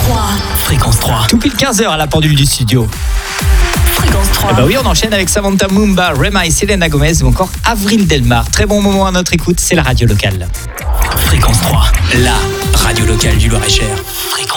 Fréquence 3. Tout pile 15h à la pendule du studio. Fréquence 3. Eh ben oui, on enchaîne avec Samantha Mumba, Rema et Selena Gomez ou encore Avril Delmar. Très bon moment à notre écoute, c'est la radio locale. Fréquence 3, la radio locale du Loir-et-Cher.